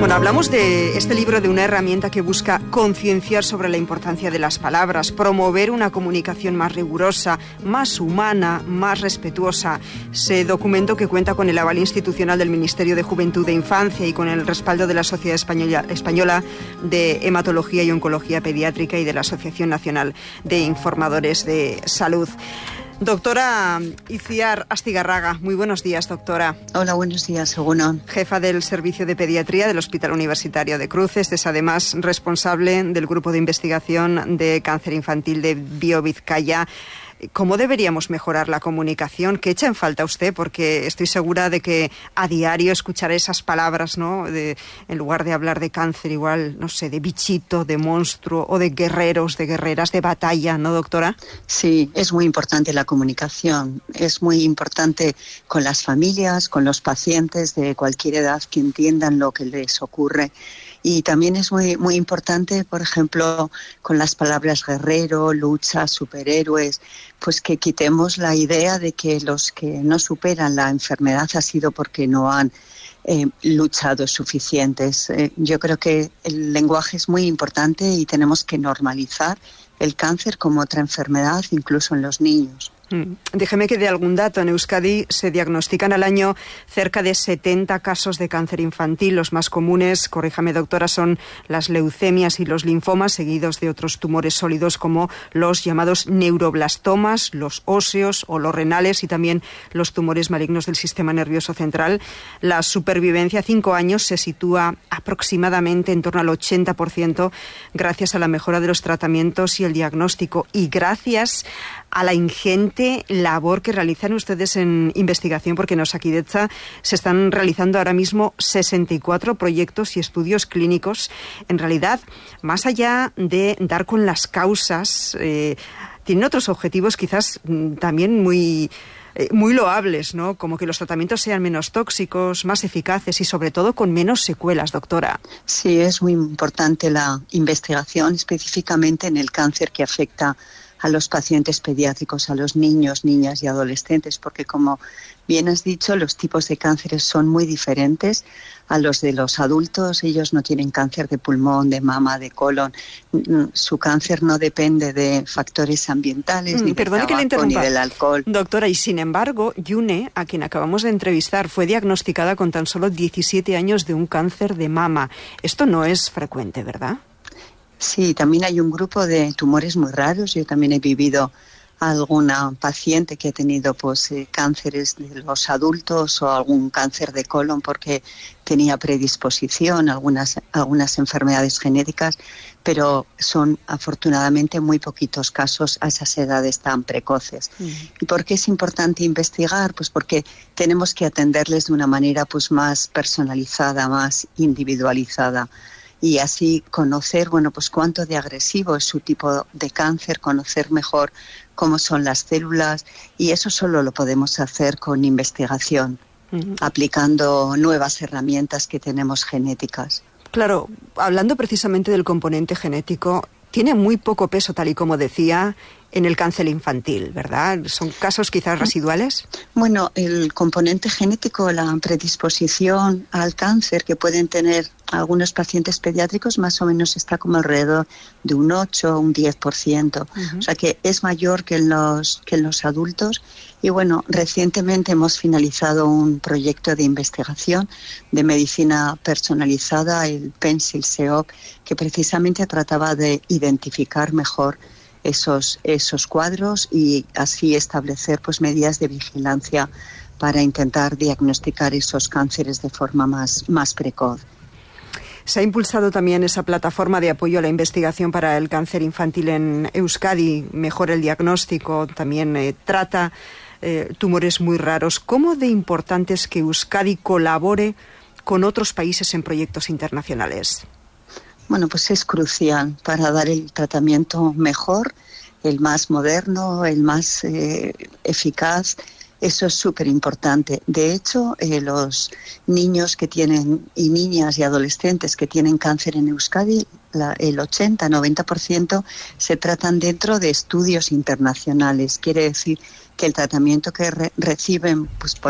Bueno, hablamos de este libro, de una herramienta que busca concienciar sobre la importancia de las palabras, promover una comunicación más rigurosa, más humana, más respetuosa. Ese documento, que cuenta con el aval institucional del Ministerio de Juventud e Infancia y con el respaldo de la Sociedad Española de Hematología y Oncología Pediátrica y de la Asociación Nacional de Informadores de Salud. Doctora Itziar Astigarraga, muy buenos días, doctora. Hola, buenos días, Egunon. Jefa del Servicio de Pediatría del Hospital Universitario de Cruces, es además responsable del Grupo de Investigación de Cáncer Infantil de BioVizcaya. ¿Cómo deberíamos mejorar la comunicación? ¿Qué echa en falta usted? Porque estoy segura de que a diario escuchará esas palabras, ¿no? En lugar de hablar de cáncer, igual, no sé, de bichito, de monstruo, o de guerreros, de guerreras, de batalla, ¿no, doctora? Sí, es muy importante la comunicación. Es muy importante con las familias, con los pacientes de cualquier edad, que entiendan lo que les ocurre. Y también es muy importante, por ejemplo, con las palabras guerrero, lucha, superhéroes, pues que quitemos la idea de que los que no superan la enfermedad ha sido porque no han luchado suficientes. Yo creo que el lenguaje es muy importante y tenemos que normalizar el cáncer como otra enfermedad, incluso en los niños. Déjeme que dé algún dato. En Euskadi se diagnostican al año cerca de 70 casos de cáncer infantil. Los más comunes, corríjame doctora, son las leucemias y los linfomas, seguidos de otros tumores sólidos como los llamados neuroblastomas, los óseos o los renales y también los tumores malignos del sistema nervioso central. La supervivencia a 5 años se sitúa aproximadamente en torno al 80% gracias a la mejora de los tratamientos y el diagnóstico, y gracias a la ingente labor que realizan ustedes en investigación, porque en Osakidetza se están realizando ahora mismo 64 proyectos y estudios clínicos. En realidad, más allá de dar con las causas, tienen otros objetivos quizás también muy loables, ¿no? Como que los tratamientos sean menos tóxicos, más eficaces y sobre todo con menos secuelas, doctora. Sí, es muy importante la investigación, específicamente en el cáncer que afecta a los pacientes pediátricos, a los niños, niñas y adolescentes, porque como bien has dicho, los tipos de cánceres son muy diferentes a los de los adultos. Ellos no tienen cáncer de pulmón, de mama, de colon. Su cáncer no depende de factores ambientales, ni del tabaco, ni del alcohol. Doctora, y sin embargo, Yune, a quien acabamos de entrevistar, fue diagnosticada con tan solo 17 años de un cáncer de mama. Esto no es frecuente, ¿verdad? Sí, también hay un grupo de tumores muy raros. Yo también he vivido a alguna paciente que ha tenido cánceres de los adultos o algún cáncer de colon porque tenía predisposición a algunas enfermedades genéticas, pero son afortunadamente muy poquitos casos a esas edades tan precoces. ¿Y por qué es importante investigar? Pues porque tenemos que atenderles de una manera más personalizada, más individualizada. Y así conocer, cuánto de agresivo es su tipo de cáncer, conocer mejor cómo son las células, y eso solo lo podemos hacer con investigación, aplicando nuevas herramientas que tenemos genéticas. Claro, hablando precisamente del componente genético, tiene muy poco peso, tal y como decía, en el cáncer infantil, ¿verdad? ¿Son casos quizás residuales? Bueno, el componente genético, la predisposición al cáncer que pueden tener algunos pacientes pediátricos, más o menos está como alrededor de un 8 o un 10%. O sea que es mayor que en los adultos. Y recientemente hemos finalizado un proyecto de investigación de medicina personalizada, el PENSIL-SEOP, que precisamente trataba de identificar mejor esos cuadros y así establecer medidas de vigilancia para intentar diagnosticar esos cánceres de forma más precoz. Se ha impulsado también esa plataforma de apoyo a la investigación para el cáncer infantil en Euskadi, mejora el diagnóstico, también trata tumores muy raros. ¿Cómo de importante es que Euskadi colabore con otros países en proyectos internacionales? Bueno, es crucial para dar el tratamiento mejor, el más moderno, el más eficaz. Eso es súper importante. De hecho, los niños que tienen, y niñas y adolescentes que tienen cáncer en Euskadi, el 80-90% se tratan dentro de estudios internacionales. Quiere decir que el tratamiento que reciben, por